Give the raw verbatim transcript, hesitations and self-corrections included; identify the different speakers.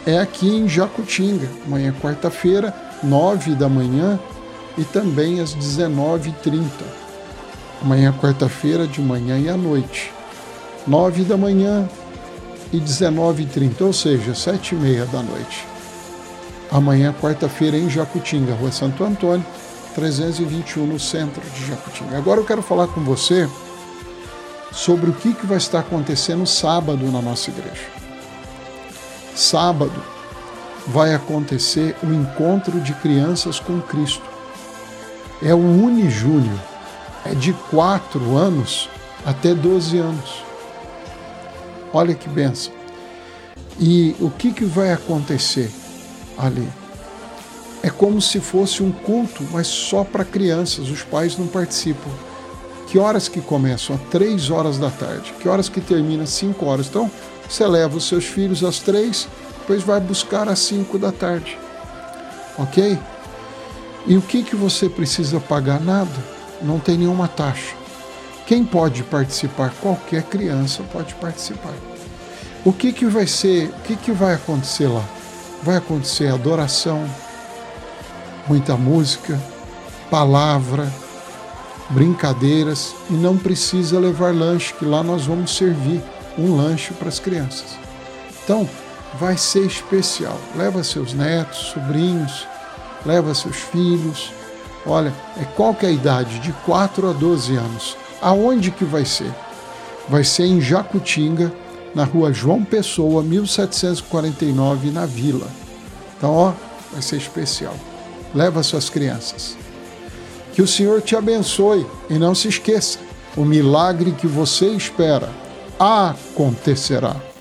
Speaker 1: é aqui em Jacutinga, amanhã quarta-feira, nove da manhã e também às dezenove e trinta. Amanhã quarta-feira, de manhã e à noite, nove da manhã e dezenove e trinta, ou seja, sete e meia da noite. Amanhã, quarta-feira, em Jacutinga, Rua Santo Antônio, trezentos e vinte e um, no centro de Jacutinga. Agora eu quero falar com você sobre o que, que vai estar acontecendo sábado na nossa igreja. Sábado vai acontecer o encontro de crianças com Cristo. É o Unijúnior, é de quatro anos até doze anos. Olha que bênção. E o que, que vai acontecer ali? É como se fosse um culto, mas só para crianças, os pais não participam. Que horas que começam? Às três horas da tarde. Que horas que termina? Às cinco horas. Então, você leva os seus filhos às três, depois vai buscar às cinco da tarde. Ok? E o que, que você precisa pagar? Nada. Não tem nenhuma taxa. Quem pode participar? Qualquer criança pode participar. O que, que vai ser? O que, que vai acontecer lá? Vai acontecer adoração, muita música, palavra, brincadeiras, e não precisa levar lanche, que lá nós vamos servir um lanche para as crianças. Então, vai ser especial. Leva seus netos, sobrinhos, leva seus filhos. Olha, é qual que é a idade? De quatro a doze anos. Aonde que vai ser? Vai ser em Jacutinga, na rua João Pessoa, mil setecentos e quarenta e nove, na Vila. Então, ó, vai ser especial. Leva suas crianças. Que o Senhor te abençoe e não se esqueça, o milagre que você espera acontecerá.